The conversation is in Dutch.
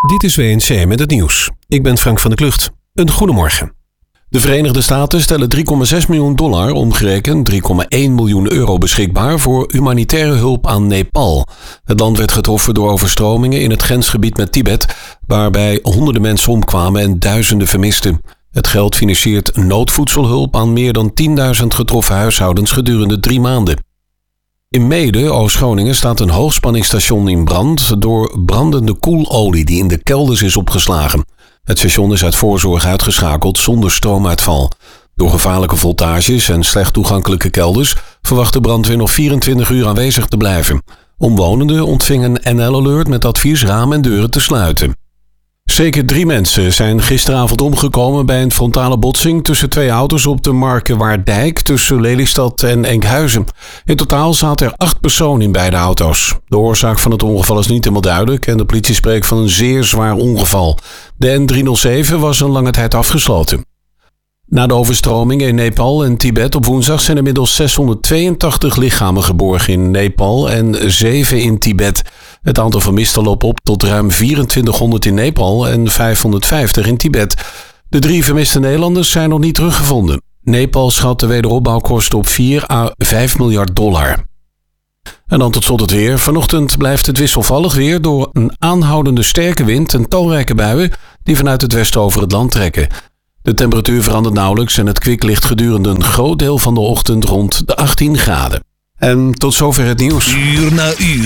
Dit is WNC met het nieuws. Ik ben Frank van der Klucht. Een goedemorgen. De Verenigde Staten stellen $3,6 miljoen, omgerekend €3,1 miljoen beschikbaar voor humanitaire hulp aan Nepal. Het land werd getroffen door overstromingen in het grensgebied met Tibet, waarbij honderden mensen omkwamen en duizenden vermisten. Het geld financiert noodvoedselhulp aan meer dan 10.000 getroffen huishoudens gedurende 3 maanden. In Meeden, Oost-Groningen, staat een hoogspanningsstation in brand door brandende koelolie die in de kelders is opgeslagen. Het station is uit voorzorg uitgeschakeld zonder stroomuitval. Door gevaarlijke voltages en slecht toegankelijke kelders verwacht de brandweer nog 24 uur aanwezig te blijven. Omwonenden ontvingen een NL-alert met advies ramen en deuren te sluiten. Zeker 3 mensen zijn gisteravond omgekomen bij een frontale botsing tussen 2 auto's op de Markewaardijk tussen Lelystad en Enkhuizen. In totaal zaten er 8 personen in beide auto's. De oorzaak van het ongeval is niet helemaal duidelijk en de politie spreekt van een zeer zwaar ongeval. De N307 was een lange tijd afgesloten. Na de overstromingen in Nepal en Tibet op woensdag zijn inmiddels 682 lichamen geborgen in Nepal en 7 in Tibet. Het aantal vermisten loopt op tot ruim 2400 in Nepal en 550 in Tibet. De 3 vermiste Nederlanders zijn nog niet teruggevonden. Nepal schat de wederopbouwkosten op $4 à $5 miljard. En dan tot slot het weer. Vanochtend blijft het wisselvallig weer door een aanhoudende sterke wind en talrijke buien die vanuit het westen over het land trekken. De temperatuur verandert nauwelijks en het kwik ligt gedurende een groot deel van de ochtend rond de 18 graden. En tot zover het nieuws. Uur na uur.